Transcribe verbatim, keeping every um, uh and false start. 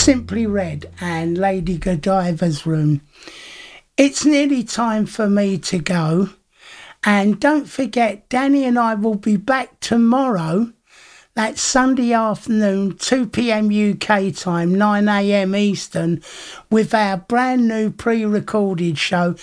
Simply Red and Lady Godiva's Room. It's nearly time for me to go. And don't forget, Danny and I will be back tomorrow. That's Sunday afternoon, two p.m. U K time, nine a.m. Eastern, with our brand new pre-recorded show,